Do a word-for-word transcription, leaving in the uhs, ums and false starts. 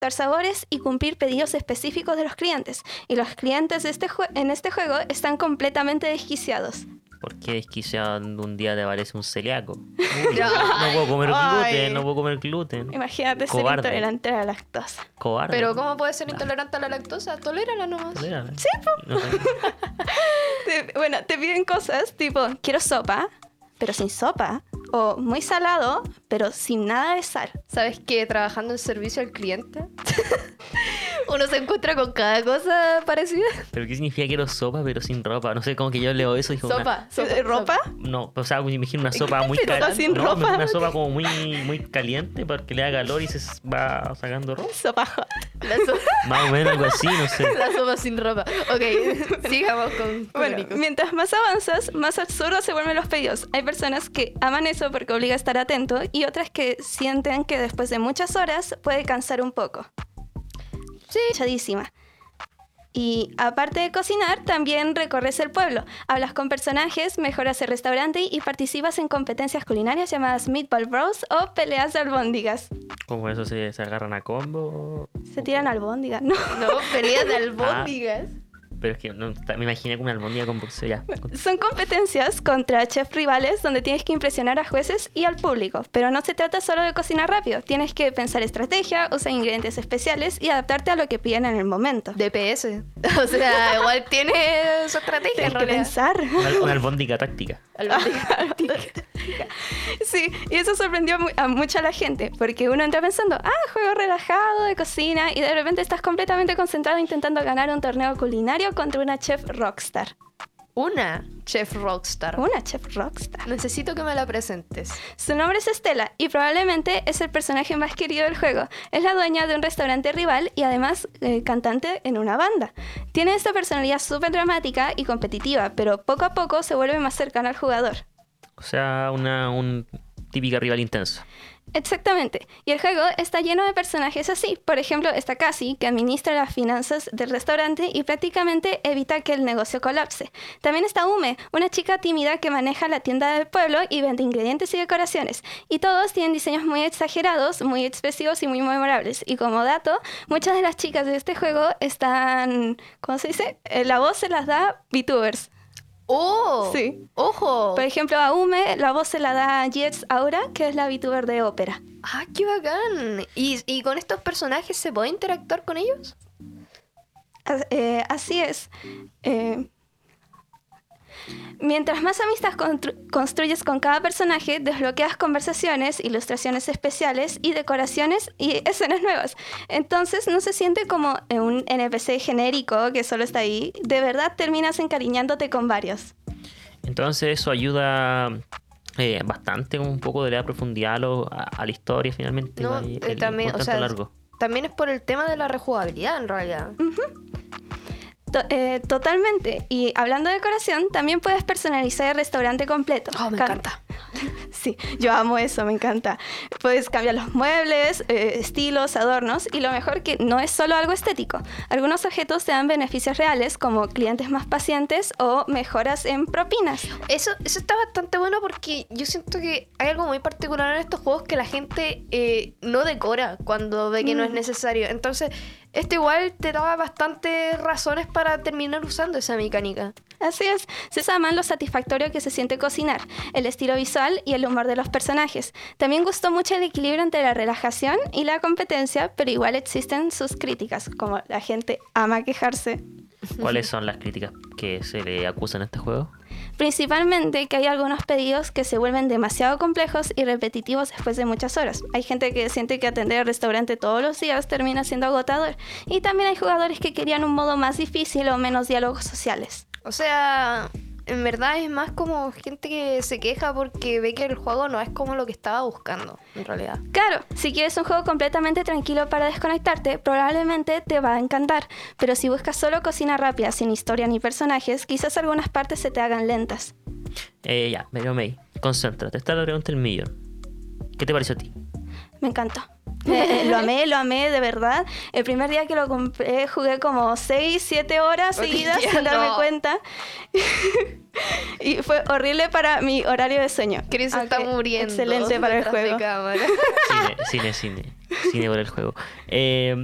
dar sabores y cumplir pedidos específicos de los clientes. Y los clientes de este jue- en este juego están completamente desquiciados. ¿Por qué desquiciado un día te aparece un celíaco? Uy, no puedo comer Ay. gluten, no puedo comer gluten. Imagínate Cobarde. ser intolerante a la lactosa. Cobarde. Pero ¿cómo puedes ser intolerante a la lactosa? Tolérala nomás. Tolérala. Sí, No sé. Te- bueno, te piden cosas tipo, quiero sopa, pero sin sopa. O muy salado, pero sin nada de sal. ¿Sabes que trabajando en servicio al cliente uno se encuentra con cada cosa parecida? ¿Pero qué significa quiero sopa pero sin ropa? No sé, como que yo leo eso y digo... una- Sopa, sopa, ¿De ropa? sopa. No, o sea, me imagino una sopa muy Pero caliente. sin no, ropa. Una sopa como muy, muy caliente porque le da calor y se va sacando ropa. Sopa hot. La, so- Más o menos algo así, no sé. la sopa sin ropa. Ok, sigamos con, con Bueno, Nico. mientras más avanzas, más absurdos se vuelven los pedidos. Hay personas que aman eso porque obliga a estar atento y otras que sienten que después de muchas horas puede cansar un poco. Sí. Chadísima. Y aparte de cocinar, también recorres el pueblo, hablas con personajes, mejoras el restaurante y participas en competencias culinarias llamadas Meatball Bros o peleas de albóndigas. Como eso se, se agarran a combo. Se tiran albóndigas, ¿no? No, pelea de albóndigas. Pero es que no, me imaginé como una albóndiga con boxeo ya. Son competencias contra chefs rivales donde tienes que impresionar a jueces y al público, pero no se trata solo de cocinar rápido, tienes que pensar estrategia, usar ingredientes especiales y adaptarte a lo que piden en el momento. D P S. O sea, igual tiene su estrategia en Tienes que realidad. pensar. Una, una albóndiga táctica. Albóndiga. Sí, y eso sorprendió mu- a mucha la gente, porque uno entra pensando, ah, juego relajado de cocina, y de repente estás completamente concentrado intentando ganar un torneo culinario contra una chef rockstar. Una chef rockstar. Una chef rockstar. Necesito que me la presentes. Su nombre es Estela y probablemente es el personaje más querido del juego. Es la dueña de un restaurante rival y además eh, cantante en una banda. Tiene esta personalidad súper dramática y competitiva, pero poco a poco se vuelve más cercana al jugador. O sea, una un típica rival intenso. Exactamente. Y el juego está lleno de personajes así. Por ejemplo, está Cassie, que administra las finanzas del restaurante y prácticamente evita que el negocio colapse. También está Ume, una chica tímida que maneja la tienda del pueblo y vende ingredientes y decoraciones. Y todos tienen diseños muy exagerados, muy expresivos y muy memorables. Y como dato, muchas de las chicas de este juego están... ¿Cómo se dice? Eh, La voz se las da VTubers. ¡Oh! Sí. ¡Ojo! Por ejemplo, a Ume la voz se la da Jets Aura, que es la VTuber de ópera. ¡Ah, qué bacán! ¿Y, y con estos personajes se puede interactuar con ellos? As- eh, así es. Eh, mientras más amistad constru- construyes con cada personaje, desbloqueas conversaciones, ilustraciones especiales y decoraciones y escenas nuevas. Entonces no se siente como eh, un N P C genérico que solo está ahí. De verdad terminas encariñándote con varios. Entonces eso ayuda eh, bastante, un poco de la profundidad a, lo- a- a la historia finalmente. No, y eh, el- también, por o tanto sea, largo. También es por el tema de la rejugabilidad, en realidad. To- eh, totalmente. Y hablando de decoración, también puedes personalizar el restaurante completo. Oh, me Cam- encanta. Sí, yo amo eso, me encanta. Puedes cambiar los muebles, eh, estilos, adornos y lo mejor que no es solo algo estético. Algunos objetos te dan beneficios reales como clientes más pacientes o mejoras en propinas. Eso, eso está bastante bueno porque yo siento que hay algo muy particular en estos juegos que la gente eh, no decora cuando ve que no es Mm. necesario. Entonces, esto igual te da bastantes razones para terminar usando esa mecánica. Así es, se llaman lo satisfactorio que se siente cocinar, el estilo visual y el humor de los personajes. También gustó mucho el equilibrio entre la relajación y la competencia, pero igual existen sus críticas, como la gente ama quejarse. ¿Cuáles son las críticas que se le acusan a este juego? Principalmente que hay algunos pedidos que se vuelven demasiado complejos y repetitivos después de muchas horas. Hay gente que siente que atender al restaurante todos los días termina siendo agotador. Y también hay jugadores que querían un modo más difícil o menos diálogos sociales. O sea, en verdad es más como gente que se queja porque ve que el juego no es como lo que estaba buscando, en realidad. Claro, si quieres un juego completamente tranquilo para desconectarte, probablemente te va a encantar. Pero si buscas solo cocina rápida, sin historia ni personajes, quizás algunas partes se te hagan lentas. Eh, ya, pero May, concéntrate. Esta es la pregunta del millón. ¿Qué te pareció a ti? Me encantó. Eh, eh, lo amé, lo amé, de verdad. El primer día que lo compré jugué como seis, siete horas seguidas sin darme no. cuenta. Y fue horrible para mi horario de sueño. Chris está Aunque muriendo. Excelente para el detrás de juego. cámara. Cine, cine, cine. Cine por el juego. Eh,